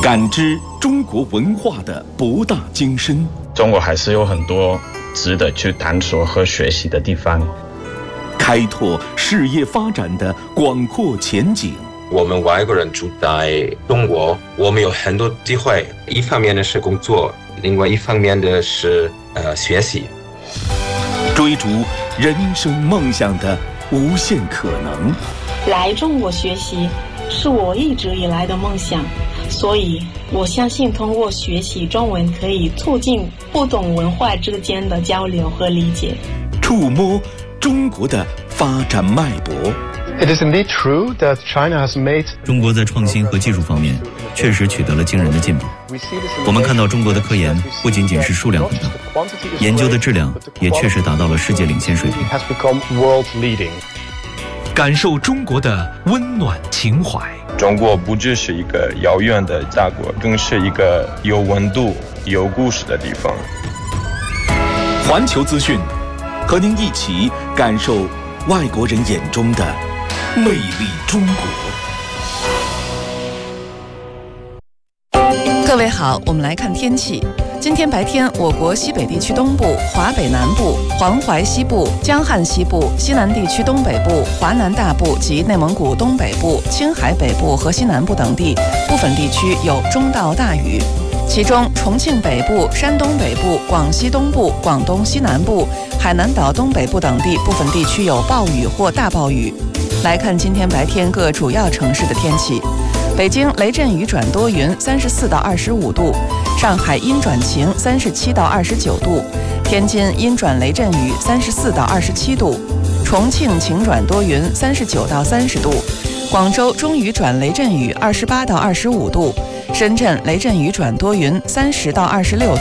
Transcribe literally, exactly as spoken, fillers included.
感知中国文化的博大精深。 中国还是有很多值得去探索和学习的地方， 开拓事业发展的广阔前景。 我们外国人住在中国，我们有很多机会，一方面呢是工作，另外一方面的是呃学习， 追逐人生梦想的无限可能。 来中国学习是我一直以来的梦想，所以我相信通过学习中文可以促进不同文化之间的交流和理解， 触摸中国的发展脉搏。 It is indeed true that China has made 中国在创新和技术方面确实取得了惊人的进步。我们看到中国的科研不仅仅是数量很大，研究的质量也确实达到了世界领先水平。 感受中国的温暖情怀。 中国不只是一个遥远的大国，更是一个有温度、有故事的地方。 环球资讯，和您一起感受外国人眼中的魅力中国。 各位好，我们来看天气。今天白天，我国西北地区东部、华北南部、黄淮西部、江汉西部、西南地区东北部、华南大部及内蒙古东北部、青海北部和西南部等地部分地区有中到大雨，其中重庆北部、山东北部、广西东部、广东西南部、海南岛东北部等地部分地区有暴雨或大暴雨。来看今天白天各主要城市的天气。北京雷阵雨转多云，三十四到二十五度；上海阴转晴，三十七到二十九度；天津阴转雷阵雨，三十四到二十七度；重庆晴转多云，三十九到三十度；广州中雨转雷阵雨，二十八到二十五度；深圳雷阵雨转多云，三十到二十六度。